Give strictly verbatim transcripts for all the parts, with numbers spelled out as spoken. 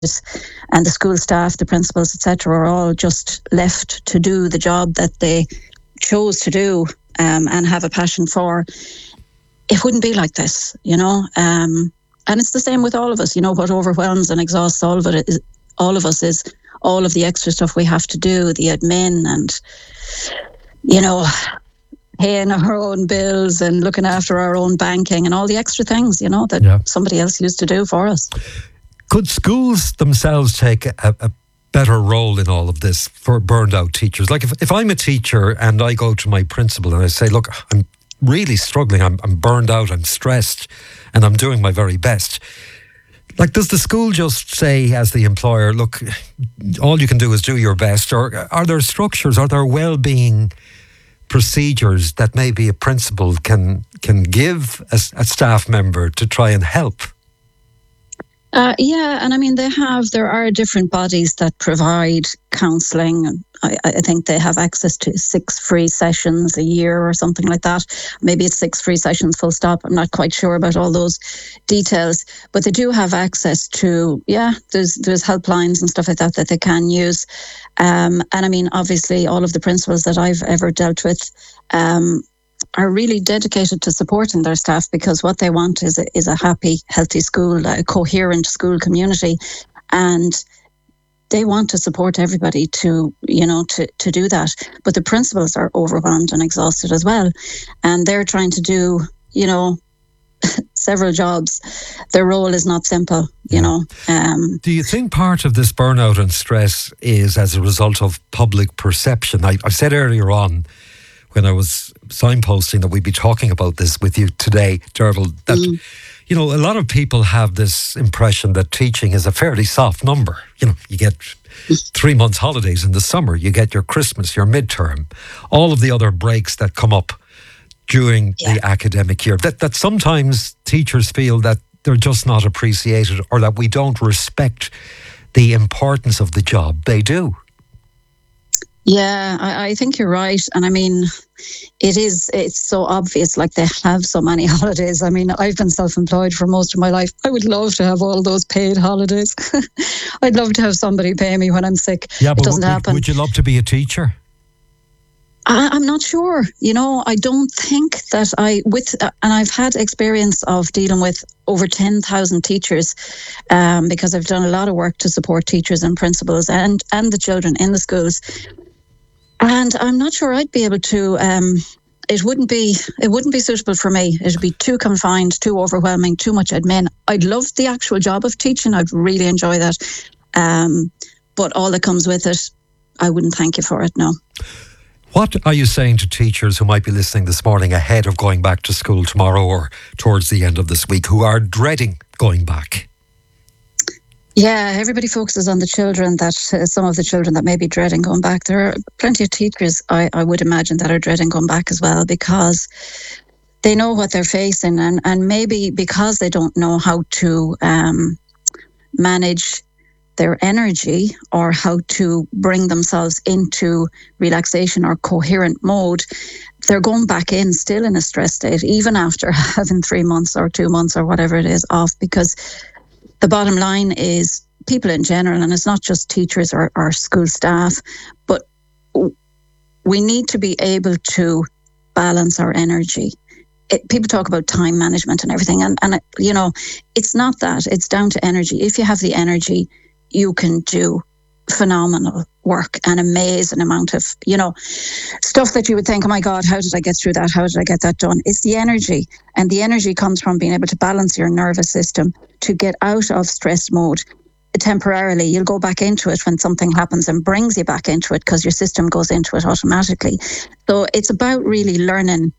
and the school staff, the principals, et cetera, are all just left to do the job that they chose to do um, and have a passion for, it wouldn't be like this, you know. Um, and it's the same with all of us. You know, what overwhelms and exhausts all of it is all of us is all of the extra stuff we have to do, the admin and, you know, paying our own bills and looking after our own banking and all the extra things, you know, that yeah. somebody else used to do for us. Could schools themselves take a, a better role in all of this for burned out teachers? Like if, if I'm a teacher and I go to my principal and I say, look, I'm really struggling, I'm, I'm burned out, I'm stressed, and I'm doing my very best. Like, does the school just say as the employer, look, all you can do is do your best? Or are there structures, are there well-being procedures that maybe a principal can can give a, a staff member to try and help? Uh, yeah, and I mean, they have, there are different bodies that provide counselling. I, I think they have access to six free sessions a year or something like that. Maybe it's six free sessions full stop. I'm not quite sure about all those details, but they do have access to, yeah, there's there's helplines and stuff like that that they can use. Um, and I mean, obviously, all of the principals that I've ever dealt with um, are really dedicated to supporting their staff, because what they want is a, is a happy, healthy school, a coherent school community, and they want to support everybody to, you know, to, to do that. But the principals are overwhelmed and exhausted as well, and they're trying to do, you know, several jobs. Their role is not simple, you yeah. know. Um, do you think part of this burnout and stress is as a result of public perception? I, I said earlier on, when I was signposting that we'd be talking about this with you today, Derval, that, mm. you know, a lot of people have this impression that teaching is a fairly soft number. You know, you get three months holidays in the summer, you get your Christmas, your midterm, all of the other breaks that come up during yeah. the academic year. That, that sometimes teachers feel that they're just not appreciated, or that we don't respect the importance of the job they do. Yeah, I, I think you're right. And I mean, it is, it's so obvious, like they have so many holidays. I mean, I've been self-employed for most of my life. I would love to have all those paid holidays. I'd love to have somebody pay me when I'm sick. Yeah, but it doesn't would, happen. Would you love to be a teacher? I, I'm not sure. You know, I don't think that I, with, uh, and I've had experience of dealing with over ten thousand teachers um, because I've done a lot of work to support teachers and principals and, and the children in the schools. And I'm not sure I'd be able to, um, it wouldn't be it wouldn't be suitable for me. It'd be too confined, too overwhelming, too much admin. I'd love the actual job of teaching. I'd really enjoy that. Um, but all that comes with it, I wouldn't thank you for it, no. What are you saying to teachers who might be listening this morning ahead of going back to school tomorrow or towards the end of this week, who are dreading going back? Yeah, everybody focuses on the children, that uh, some of the children that may be dreading going back. There are plenty of teachers, I, I would imagine, that are dreading going back as well, because they know what they're facing, and, and maybe because they don't know how to um, manage their energy or how to bring themselves into relaxation or coherent mode, they're going back in still in a stress state, even after having three months or two months or whatever it is off, because the bottom line is people in general, and it's not just teachers or, or school staff, but we need to be able to balance our energy. It, people talk about time management and everything, and, and you know, it's not that. It's down to energy. If you have the energy, you can do phenomenal work, an amazing amount of, you know, stuff that you would think, oh my God, how did I get through that? How did I get that done? It's the energy. And the energy comes from being able to balance your nervous system to get out of stress mode temporarily. You'll go back into it when something happens and brings you back into it, because your system goes into it automatically. So it's about really learning,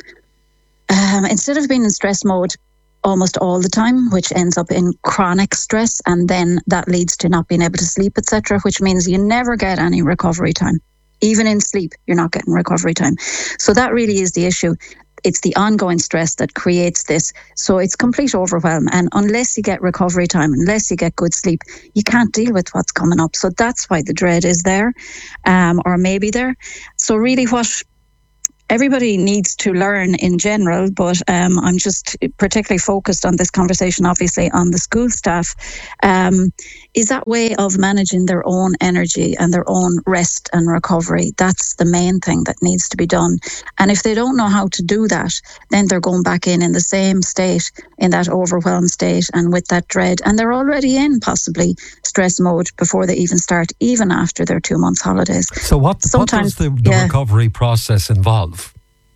um, instead of being in stress mode almost all the time, which ends up in chronic stress, and then that leads to not being able to sleep, et cetera, which means you never get any recovery time. Even in sleep, you're not getting recovery time. So that really is the issue. It's the ongoing stress that creates this. So it's complete overwhelm. And unless you get recovery time, unless you get good sleep, you can't deal with what's coming up. So that's why the dread is there, um, or maybe there. So really what everybody needs to learn in general, but um, I'm just particularly focused on this conversation, obviously, on the school staff, um, is that way of managing their own energy and their own rest and recovery. That's the main thing that needs to be done. And if they don't know how to do that, then they're going back in in the same state, in that overwhelmed state and with that dread. And they're already in possibly stress mode before they even start, even after their two months holidays. So what, what does the, the yeah. recovery process involve?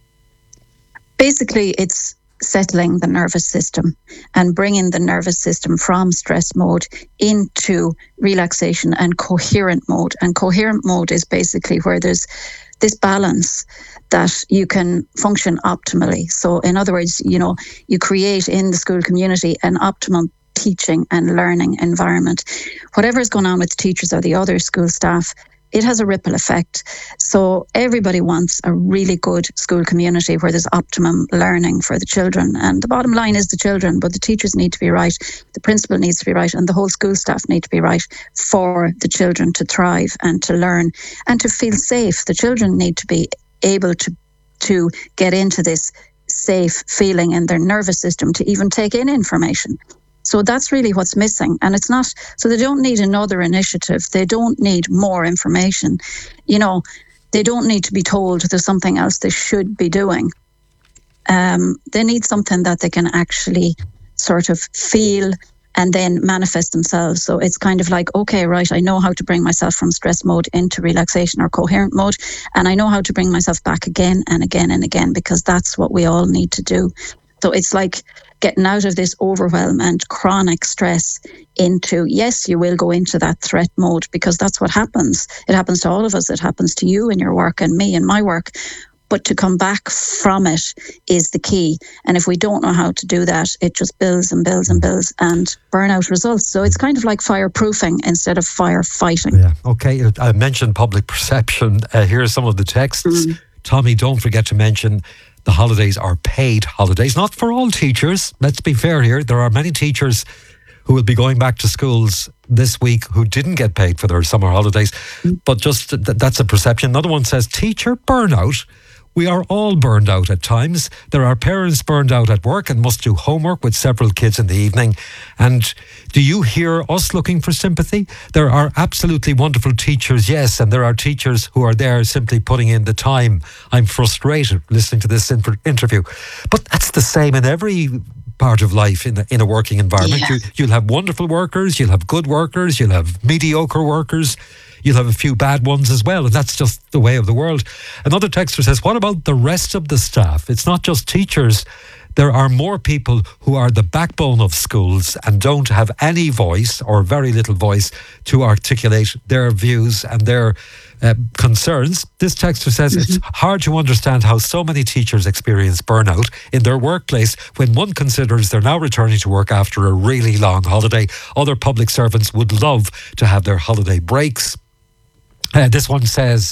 Basically, it's settling the nervous system and bringing the nervous system from stress mode into relaxation and coherent mode. And coherent mode is basically where there's this balance that you can function optimally. So in other words, you know, you create in the school community an optimum teaching and learning environment. Whatever is going on with the teachers or the other school staff, it has a ripple effect. So everybody wants a really good school community where there's optimum learning for the children. And the bottom line is the children, but the teachers need to be right, the principal needs to be right, and the whole school staff need to be right for the children to thrive and to learn and to feel safe. The children need to be able to, to get into this safe feeling in their nervous system to even take in information. So that's really what's missing. And it's not, so they don't need another initiative. They don't need more information. You know, they don't need to be told there's something else they should be doing. Um, they need something that they can actually sort of feel and then manifest themselves. So it's kind of like, okay, right, I know how to bring myself from stress mode into relaxation or coherent mode. And I know how to bring myself back again and again and again, because that's what we all need to do. So it's like getting out of this overwhelm and chronic stress into, yes, you will go into that threat mode, because that's what happens. It happens to all of us. It happens to you in your work and me in my work. But to come back from it is the key. And if we don't know how to do that, it just builds and builds and builds and burnout results. So it's kind of like fireproofing instead of firefighting. Yeah. Okay. I mentioned public perception. Uh, here are some of the texts. Mm. Tommy, don't forget to mention the holidays are paid holidays, not for all teachers. Let's be fair here. There are many teachers who will be going back to schools this week who didn't get paid for their summer holidays. Mm. But just th- that's a perception. Another one says, teacher burnout. We are all burned out at times. There are parents burned out at work and must do homework with several kids in the evening. And do you hear us looking for sympathy? There are absolutely wonderful teachers, yes, and there are teachers who are there simply putting in the time. I'm frustrated listening to this inter- interview. But that's the same in every part of life in a, in a working environment. Yeah. You, you'll have wonderful workers, you'll have good workers, you'll have mediocre workers. You'll have a few bad ones as well, and that's just the way of the world. Another texter says, what about the rest of the staff? It's not just teachers. There are more people who are the backbone of schools and don't have any voice or very little voice to articulate their views and their uh, concerns. This texter says, mm-hmm. it's hard to understand how so many teachers experience burnout in their workplace when one considers they're now returning to work after a really long holiday. Other public servants would love to have their holiday breaks. Uh, this one says,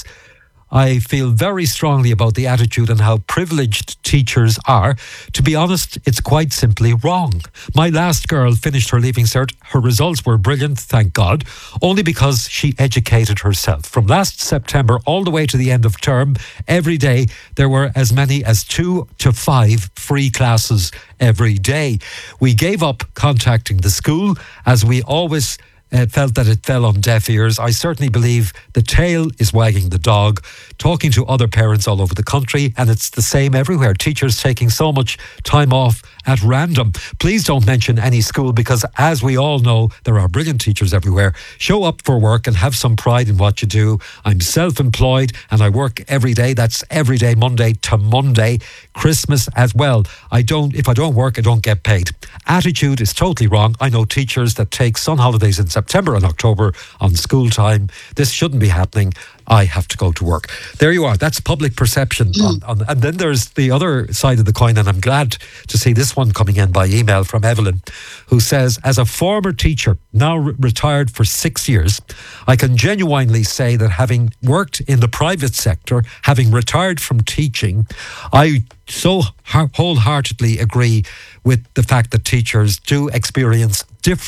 I feel very strongly about the attitude and how privileged teachers are. To be honest, it's quite simply wrong. My last girl finished her Leaving Cert. Her results were brilliant, thank God, only because she educated herself. From last September all the way to the end of term, every day there were as many as two to five free classes every day. We gave up contacting the school as we always Uh, felt that it fell on deaf ears. I certainly believe the tail is wagging the dog. Talking to other parents all over the country, and it's the same everywhere. Teachers taking so much time off at random. Please don't mention any school, because as we all know, there are brilliant teachers everywhere. Show up for work and have some pride in what you do. I'm self-employed and I work every day. That's every day, Monday to Monday, Christmas as well. I don't, if I don't work, I don't get paid. Attitude is totally wrong. I know teachers that take sun holidays in September and October on school time. This shouldn't be happening. I have to go to work. There you are. That's public perception. Mm. On, on, and then there's the other side of the coin, and I'm glad to see this one coming in by email from Evelyn, who says, as a former teacher, now re- retired for six years, I can genuinely say that having worked in the private sector, having retired from teaching, I so wholeheartedly agree with the fact that teachers do experience different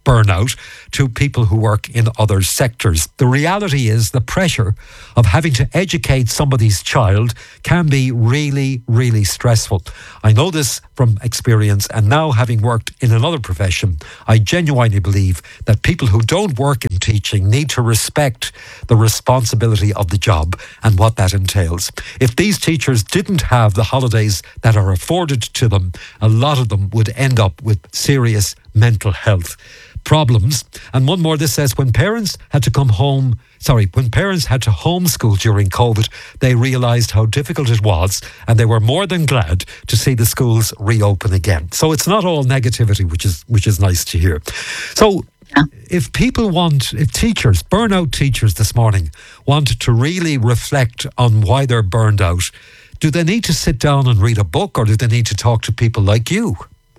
burnout to people who work in other sectors. The reality is the pressure of having to educate somebody's child can be really, really stressful. I know this from experience, and now having worked in another profession, I genuinely believe that people who don't work in teaching need to respect the responsibility of the job and what that entails. If these teachers didn't have the holidays that are afforded to them, a lot of them would end up with serious mental health problems. And one more, this says, when parents had to come home, sorry, when parents had to homeschool during COVID, they realised how difficult it was, and they were more than glad to see the schools reopen again. So it's not all negativity, which is which is nice to hear. So Yeah. if people want, if teachers, burnout teachers this morning, want to really reflect on why they're burned out, do they need to sit down and read a book, or do they need to talk to people like you?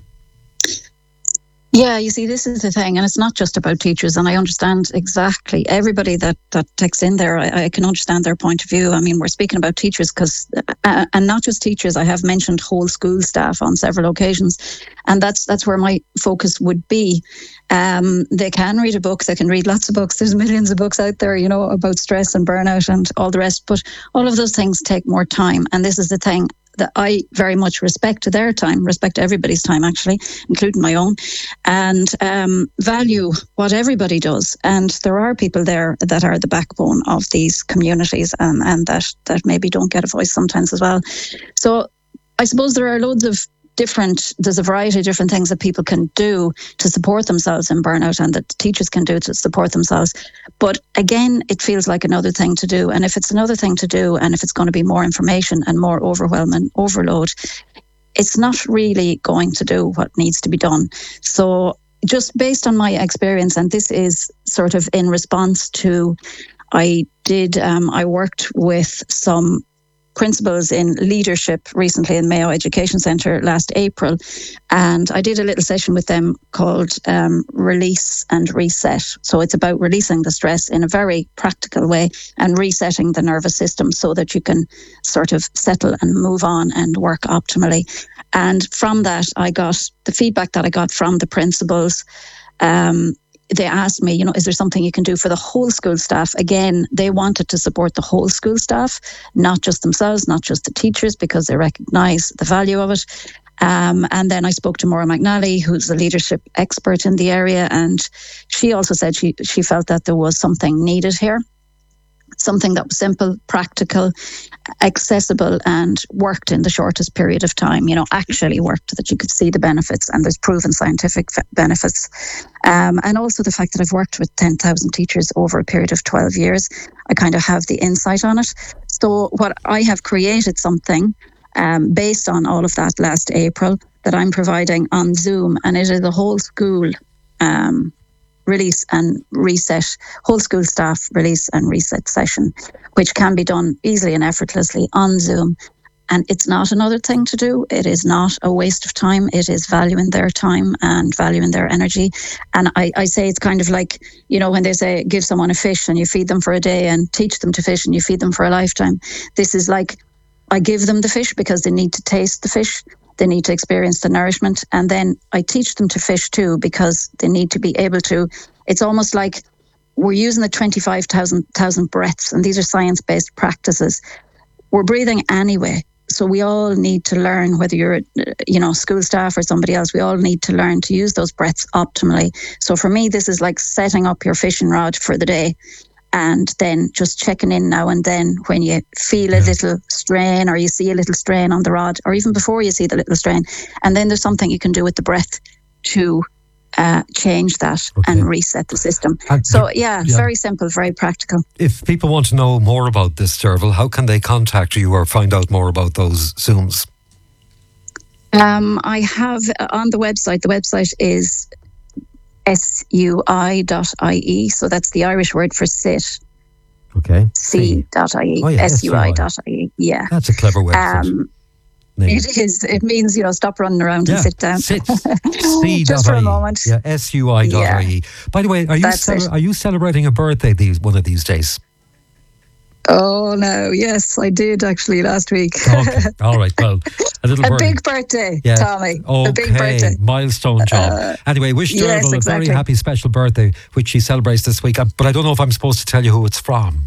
Yeah, you see, this is the thing, and it's not just about teachers, and I understand exactly everybody that, that texts in there. I, I can understand their point of view. I mean, we're speaking about teachers because, uh, and not just teachers, I have mentioned whole school staff on several occasions, and that's that's where my focus would be. Um, they can read a book, they can read lots of books. There's millions of books out there, you know, about stress and burnout and all the rest, but all of those things take more time, and this is the thing that I very much respect their time, respect everybody's time actually, including my own, and um, value what everybody does. And there are people there that are the backbone of these communities, and, and that, that maybe don't get a voice sometimes as well. So I suppose there are loads of different, there's a variety of different things that people can do to support themselves in burnout, and that teachers can do to support themselves. But again, it feels like another thing to do. And if it's another thing to do, and if it's going to be more information and more overwhelming overload, it's not really going to do what needs to be done. So just based on my experience, and this is sort of in response to, I did, um, I worked with some principals in leadership recently in Mayo Education Centre last April, and I did a little session with them called um, Release and Reset. So it's about releasing the stress in a very practical way and resetting the nervous system so that you can sort of settle and move on and work optimally. And from that, I got the feedback that I got from the principals. Um, They asked me, you know, is there something you can do for the whole school staff? Again, they wanted to support the whole school staff, not just themselves, not just the teachers, because they recognise the value of it. Um, and then I spoke to Maura McNally, who's a leadership expert in the area, and she also said she, she felt that there was something needed here. Something that was simple, practical, accessible, and worked in the shortest period of time, you know, actually worked, that you could see the benefits, and there's proven scientific benefits. Um, and also the fact that I've worked with ten thousand teachers over a period of twelve years, I kind of have the insight on it. So what I have created something um, based on all of that last April that I'm providing on Zoom, and it is a whole school um release and reset, whole school staff release and reset session, which can be done easily and effortlessly on Zoom. And it's not another thing to do. It is not a waste of time. It is valuing their time and valuing their energy. And I, I say it's kind of like, you know, when they say give someone a fish and you feed them for a day and teach them to fish and you feed them for a lifetime. This is like, I give them the fish because they need to taste the fish. They need to experience the nourishment. And then I teach them to fish too, because they need to be able to, it's almost like we're using the twenty-five thousand breaths, and these are science-based practices. We're breathing anyway. So we all need to learn, whether you're, you know, school staff or somebody else, we all need to learn to use those breaths optimally. So for me, this is like setting up your fishing rod for the day, and then just checking in now and then when you feel a little strain, or you see a little strain on the rod, or even before you see the little strain. And then there's something you can do with the breath to uh, change that okay. and reset the system. And so yeah, yeah, very simple, very practical. If people want to know more about this, Derval, how can they contact you or find out more about those Zooms? Um, I have on the website, the website is S U I dot I E, so that's the Irish word for sit. Okay. C dot I E. Oh, yeah, S U I dot I E. Yeah. That's a clever website. Um, it is. It means, you know, stop running around yeah. and sit down. Sit. C. Just for a moment. Yeah. S U I dot I E. By the way, are you cele- are you celebrating a birthday these one of these days? Oh no, yes, I did actually last week. Okay, all right. Well, a little a birdie. big birthday, Yeah. Tommy. Okay, a big birthday. milestone job. Uh, anyway, wish yes, Derval exactly. a very happy special birthday, which she celebrates this week. But I don't know if I'm supposed to tell you who it's from.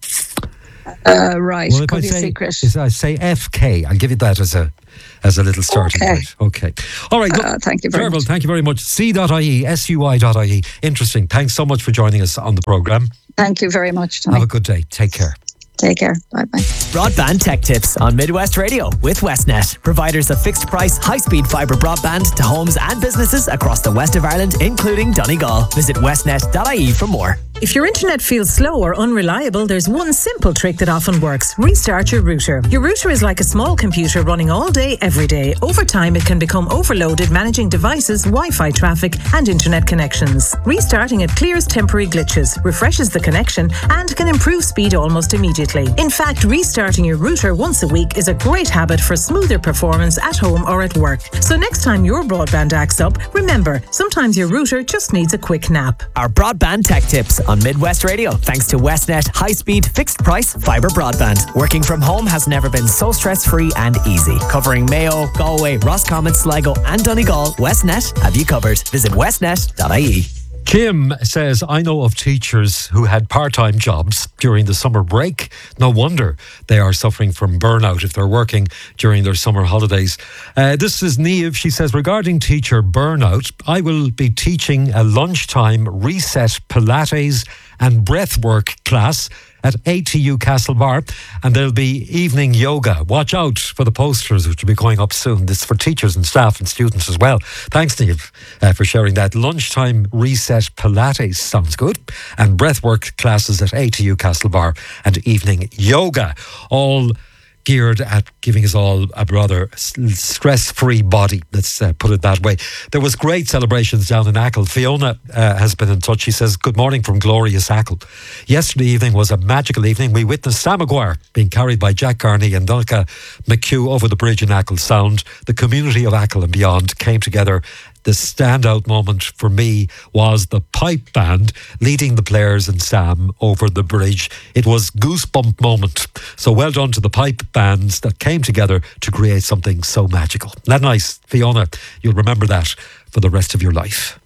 Uh, right, Well, if could I be a say, secret. if I say F K, I'll give you that as a as a little starting Okay. point. Okay. All right. Look, Uh, thank you very Derval, much. thank you very much. C dot I E, S U I dot I E. Interesting. Thanks so much for joining us on the programme. Thank you very much, Tommy. Have a good day. Take care. Take care. Bye bye. Broadband Tech Tips on Midwest Radio with Westnet, providers of fixed price, high speed fibre broadband to homes and businesses across the west of Ireland, including Donegal. Visit westnet dot I E for more. If your internet feels slow or unreliable, there's one simple trick that often works. Restart your router. Your router is like a small computer running all day, every day. Over time, it can become overloaded managing devices, Wi-Fi traffic, and internet connections. Restarting it clears temporary glitches, refreshes the connection, and can improve speed almost immediately. In fact, restarting your router once a week is a great habit for smoother performance at home or at work. So next time your broadband acts up, remember, sometimes your router just needs a quick nap. Our Broadband Tech Tips on Midwest Radio, thanks to Westnet high-speed, fixed-price fibre broadband. Working from home has never been so stress-free and easy. Covering Mayo, Galway, Roscommon, Sligo and Donegal, Westnet have you covered. Visit westnet dot I E. Kim says, I know of teachers who had part-time jobs during the summer break. No wonder they are suffering from burnout if they're working during their summer holidays. Uh, this is Niamh. She says, regarding teacher burnout, I will be teaching a lunchtime reset Pilates and breathwork class at A T U Castlebar, and there'll be evening yoga. Watch out for the posters which will be going up soon. This is for teachers and staff and students as well. Thanks, Niamh, uh, for sharing that. Lunchtime reset Pilates sounds good, and breathwork classes at A T U Castlebar and evening yoga, all geared at giving us all a rather stress-free body, let's uh, put it that way. There was great celebrations down in Achill. Fiona uh, has been in touch. She says, good morning from glorious Achill. Yesterday evening was a magical evening. We witnessed Sam Maguire being carried by Jack Garney and Dulca McHugh over the bridge in Achill Sound. The community of Achill and beyond came together. The standout moment for me was the pipe band leading the players and Sam over the bridge. It was goosebump moment. So well done to the pipe bands that came together to create something so magical. Isn't that nice, Fiona? You'll remember that for the rest of your life.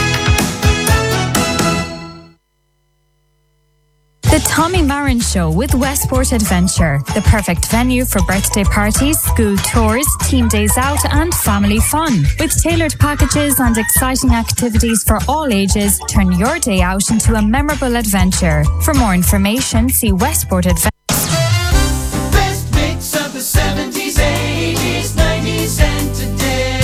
The Tommy Marin Show with Westport Adventure, the perfect venue for birthday parties, school tours, team days out and family fun. With tailored packages and exciting activities for all ages, turn your day out into a memorable adventure. For more information, see Westport Adventure. Best mix of the seventies, eighties, nineties and today.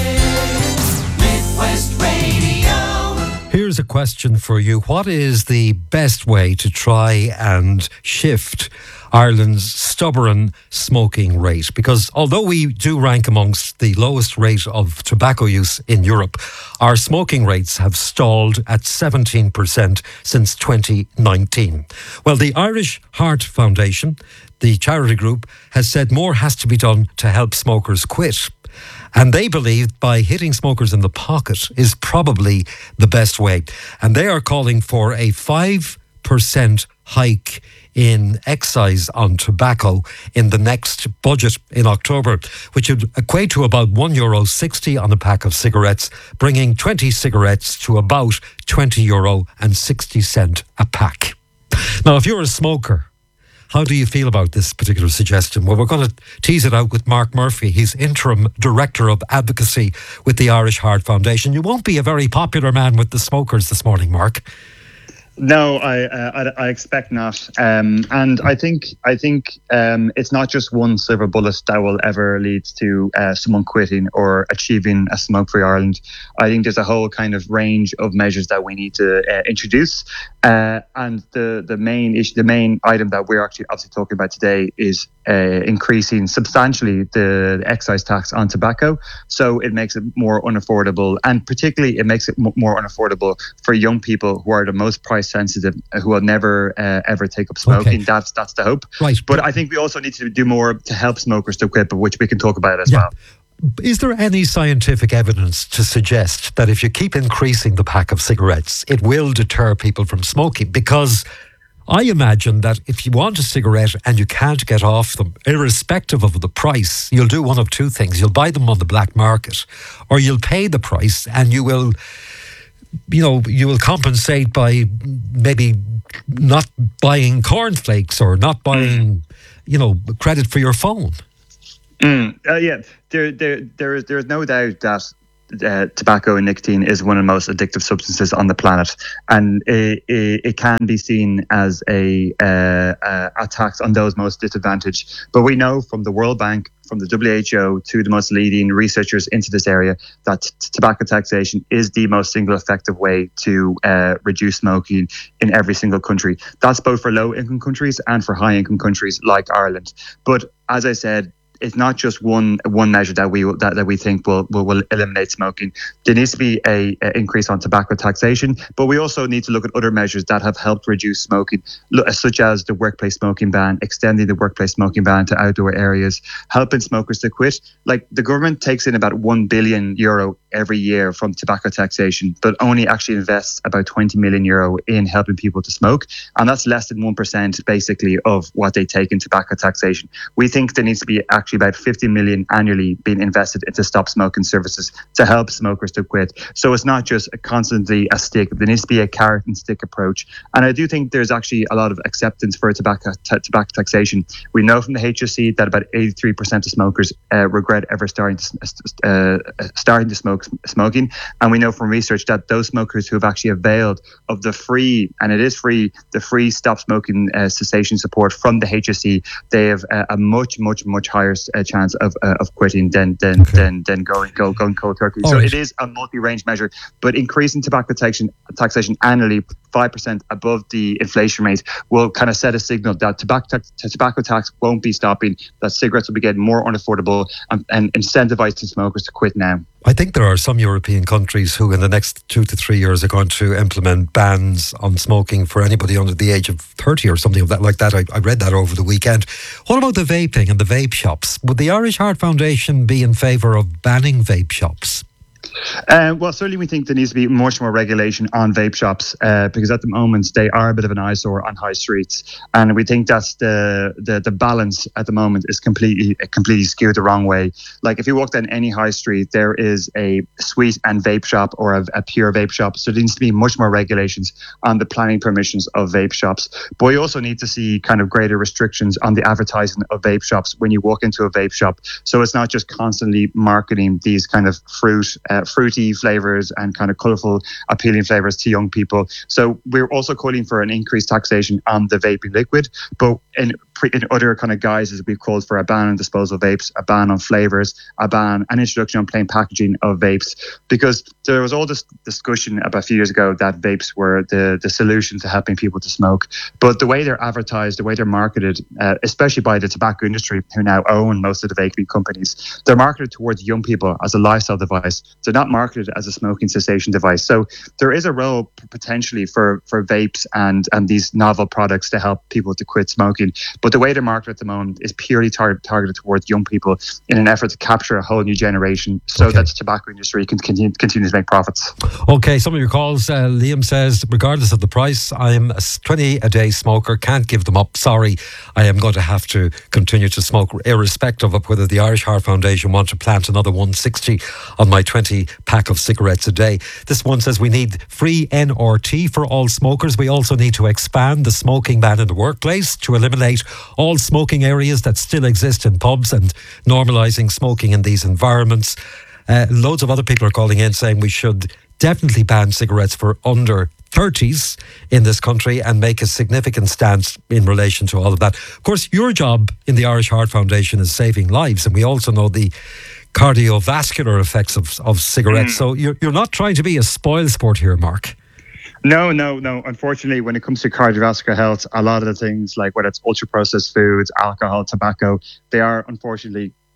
Midwest Radio. Here's a question for you. What is the best way to try and shift Ireland's stubborn smoking rate? Because although we do rank amongst the lowest rate of tobacco use in Europe, our smoking rates have stalled at seventeen percent since twenty nineteen. Well, the Irish Heart Foundation, the charity group, has said more has to be done to help smokers quit. And they believe by hitting smokers in the pocket is probably the best way. And they are calling for a five percent hike in excise on tobacco in the next budget in October, which would equate to about one euro sixty on a pack of cigarettes, bringing twenty cigarettes to about twenty euro and sixty cent a pack. Now, if you're a smoker, how do you feel about this particular suggestion? Well, we're going to tease it out with Mark Murphy. He's Interim Director of Advocacy with the Irish Heart Foundation. You won't be a very popular man with the smokers this morning, Mark. No, I, uh, I I expect not, um, and I think I think um, it's not just one silver bullet that will ever lead to uh, someone quitting or achieving a smoke-free Ireland. I think there's a whole kind of range of measures that we need to uh, introduce, uh, and the the main issue, the main item that we're actually obviously talking about today is uh, increasing substantially the excise tax on tobacco, so it makes it more unaffordable, and particularly it makes it m- more unaffordable for young people who are the most price sensitive, who will never uh, ever take up smoking. Okay. That's that's the hope. Right. But I think we also need to do more to help smokers to quit, but which we can talk about as yeah. well. Is there any scientific evidence to suggest that if you keep increasing the pack of cigarettes, it will deter people from smoking? Because I imagine that if you want a cigarette and you can't get off them, irrespective of the price, you'll do one of two things. You'll buy them on the black market, or you'll pay the price and you will, you know, you will compensate by maybe not buying cornflakes or not buying, you know, credit for your phone. Mm, uh, yeah, there, there, there is, there is no doubt that uh, tobacco and nicotine is one of the most addictive substances on the planet, and it, it, it can be seen as a, uh, uh, a tax on those most disadvantaged. But we know from the World Bank, from the W H O to the most leading researchers into this area, that t- tobacco taxation is the most single effective way to uh, reduce smoking in every single country. That's both for low income countries and for high income countries like Ireland. But as I said, it's not just one one measure that we that, that we think will, will will eliminate smoking. There needs to be a, a increase on tobacco taxation, but we also need to look at other measures that have helped reduce smoking, such as the workplace smoking ban, extending the workplace smoking ban to outdoor areas, helping smokers to quit. Like, the government takes in about one billion euro every year from tobacco taxation, but only actually invests about twenty million euro in helping people to smoke, and that's less than one percent basically of what they take in tobacco taxation. We think there needs to be actually about fifty million annually being invested into stop smoking services to help smokers to quit. So it's not just a constantly a stick. There needs to be a carrot and stick approach. And I do think there's actually a lot of acceptance for tobacco t- tobacco taxation. We know from the H S C that about eighty-three percent of smokers uh, regret ever starting to uh, starting to smoke smoking. And we know from research that those smokers who have actually availed of the free, and it is free, the free stop smoking uh, cessation support from the H S C, they have uh, a much, much, much higher uh, chance of uh, of quitting than than, okay. than than going go, going cold turkey. All so right. It is a multi-range measure, but increasing tobacco taxation taxation annually five percent above the inflation rate will kind of set a signal that tobacco tax, tobacco tax won't be stopping, that cigarettes will be getting more unaffordable, and, and incentivizing smokers to quit now. I think there are some European countries who in the next two to three years are going to implement bans on smoking for anybody under the age of thirty or something of that like that. I, I read that over the weekend. What about the vaping and the vape shops? Would the Irish Heart Foundation be in favour of banning vape shops? Uh, well, certainly we think there needs to be much more regulation on vape shops uh, because at the moment they are a bit of an eyesore on high streets, and we think that's the the, the balance at the moment is completely completely skewed the wrong way. Like, if you walk down any high street, there is a sweet and vape shop or a, a pure vape shop. So there needs to be much more regulations on the planning permissions of vape shops. But we also need to see kind of greater restrictions on the advertising of vape shops when you walk into a vape shop. So it's not just constantly marketing these kind of fruit. Uh, fruity flavors and kind of colorful, appealing flavors to young people. So we're also calling for an increased taxation on the vaping liquid, but in, in other kind of guises, we've called for a ban on disposal of vapes, a ban on flavors, a ban and introduction on plain packaging of vapes, because there was all this discussion about a few years ago that vapes were the, the solution to helping people to smoke. But the way they're advertised, the way they're marketed, uh, especially by the tobacco industry, who now own most of the vaping companies, they're marketed towards young people as a lifestyle device. They're not marketed as a smoking cessation device. So there is a role potentially for, for vapes and, and these novel products to help people to quit smoking. But the way they're marketed at the moment is purely tar- targeted towards young people in an effort to capture a whole new generation so okay. that the tobacco industry can continue, continue to make profits. Okay, some of your calls. Uh, Liam says, regardless of the price, I am a twenty a day smoker, can't give them up. Sorry, I am going to have to continue to smoke, irrespective of whether the Irish Heart Foundation want to plant another one sixty on my twenty pack of cigarettes a day. This one says we need free N R T for all smokers. We also need to expand the smoking ban in the workplace to eliminate all smoking areas that still exist in pubs and normalising smoking in these environments. Uh, loads of other people are calling in saying we should definitely ban cigarettes for under thirties in this country and make a significant stance in relation to all of that. Of course, your job in the Irish Heart Foundation is saving lives, and we also know the cardiovascular effects of, of cigarettes. Mm. So you're, you're not trying to be a spoil sport here, Mark. No, no, no. Unfortunately, when it comes to cardiovascular health, a lot of the things, like whether it's ultra-processed foods, alcohol, tobacco, they are unfortunately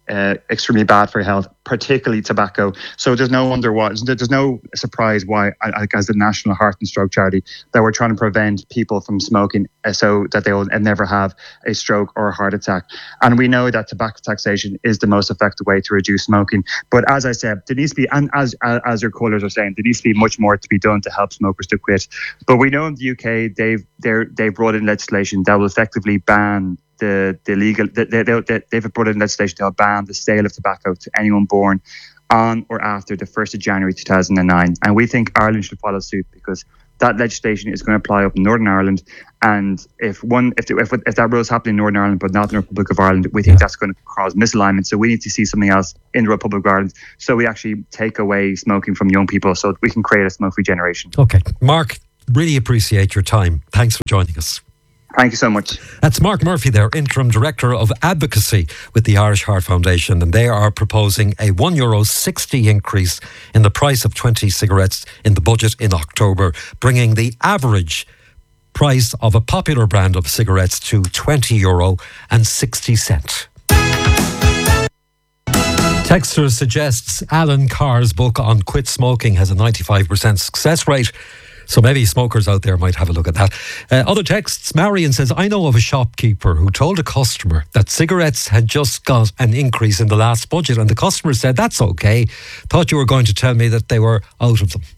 uh, extremely bad for your health, particularly tobacco. So there's no wonder why, there's no surprise why, as the National Heart and Stroke Charity, that we're trying to prevent people from smoking uh, so that they will never have a stroke or a heart attack. And we know that tobacco taxation is the most effective way to reduce smoking. But as I said, there needs to be, and as as your callers are saying, there needs to be much more to be done to help smokers to quit. But we know in the U K, they've they're, they've brought in legislation that will effectively ban the the legal. They, they, they, they've brought in legislation that will ban the sale of tobacco to anyone born on or after the first of January two thousand nine. And we think Ireland should follow suit, because that legislation is going to apply up in Northern Ireland. And if one, if, the, if if that rule is happening in Northern Ireland but not in the Republic of Ireland, we think that's going to cause misalignment. So we need to see something else in the Republic of Ireland, so we actually take away smoking from young people, so we can create a smoke-free generation. Okay, Mark, really appreciate your time. Thanks for joining us. Thank you so much. That's Mark Murphy there, Interim Director of Advocacy with the Irish Heart Foundation, and they are proposing a one euro sixty increase in the price of twenty cigarettes in the budget in October, bringing the average price of a popular brand of cigarettes to twenty euro and sixty cent. Texter suggests Alan Carr's book on quit smoking has a ninety-five percent success rate. So maybe smokers out there might have a look at that. Uh, other texts, Marion says, I know of a shopkeeper who told a customer that cigarettes had just got an increase in the last budget, and the customer said, that's okay. Thought you were going to tell me that they were out of them.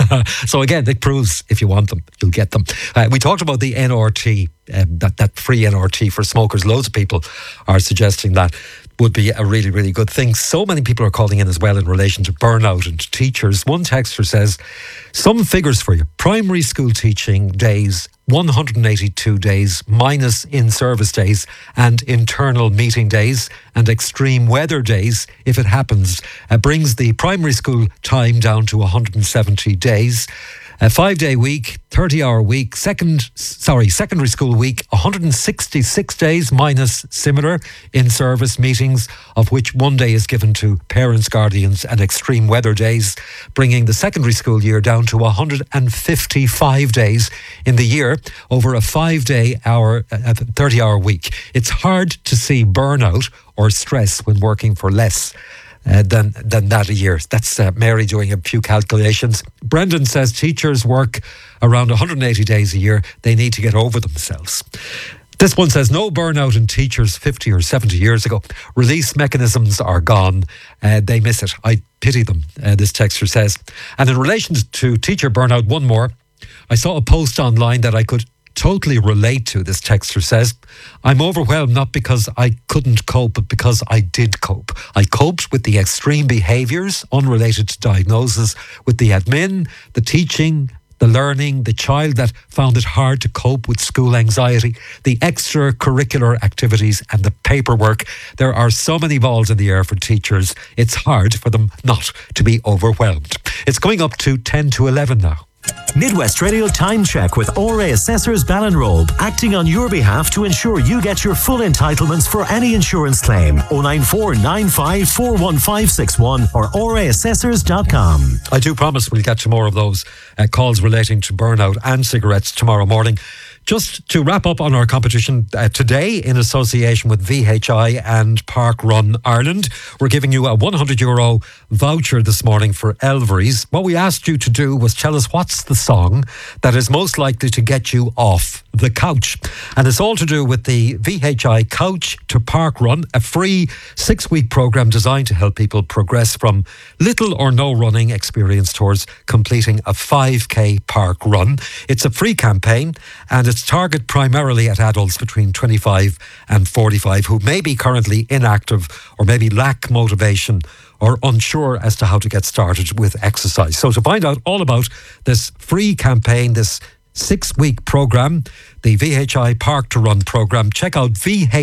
So again, it proves if you want them, you'll get them. Uh, we talked about the N R T, um, that, that free N R T for smokers. Loads of people are suggesting that would be a really, really good thing. So many people are calling in as well in relation to burnout and teachers. One texter says, some figures for you. Primary school teaching days, one hundred eighty-two days, minus in-service days and internal meeting days and extreme weather days, if it happens, uh, brings the primary school time down to one hundred seventy days. A five-day week, thirty-hour week, second, sorry, secondary school week, one hundred sixty-six days minus similar in-service meetings, of which one day is given to parents, guardians and extreme weather days, bringing the secondary school year down to one hundred fifty-five days in the year over a five-day hour, uh, thirty-hour week. It's hard to see burnout or stress when working for less Uh, than than that a year. That's uh, Mary doing a few calculations. Brendan says teachers work around one hundred eighty days a year. They need to get over themselves. This one says no burnout in teachers fifty or seventy years ago. Release mechanisms are gone. Uh, they miss it. I pity them, uh, this texter says. And in relation to teacher burnout, one more. I saw a post online that I could totally relate to, this texter says. I'm overwhelmed not because I couldn't cope, but because I did cope. I coped with the extreme behaviours unrelated to diagnosis, with the admin, the teaching, the learning, the child that found it hard to cope with school anxiety, the extracurricular activities and the paperwork. There are so many balls in the air for teachers. It's hard for them not to be overwhelmed. It's going up to ten to eleven now. Midwest Radio Time Check with O R A Assessors Ballinrobe, acting on your behalf to ensure you get your full entitlements for any insurance claim. oh nine four nine five four one five six one or O R A assessors dot com. I do promise we'll get to more of those uh, calls relating to burnout and cigarettes tomorrow morning. Just to wrap up on our competition uh, today, in association with V H I and Park Run Ireland, we're giving you a one hundred euro voucher this morning for Elvery's. What we asked you to do was tell us what's the song that is most likely to get you off the couch. And it's all to do with the V H I Couch to Park Run, a free six-week programme designed to help people progress from little or no running experience towards completing a five K park run. It's a free campaign, and it's targeted primarily at adults between twenty-five and forty-five who may be currently inactive or maybe lack motivation or unsure as to how to get started with exercise. So to find out all about this free campaign, this six-week programme, the V H I Park to Run programme, check out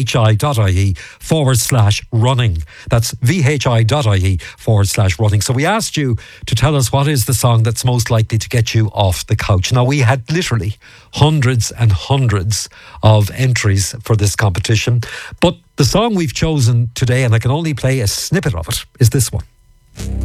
vhi.ie forward slash running. That's vhi.ie forward slash running. So we asked you to tell us what is the song that's most likely to get you off the couch. Now, we had literally hundreds and hundreds of entries for this competition, but the song we've chosen today, and I can only play a snippet of it, is this one.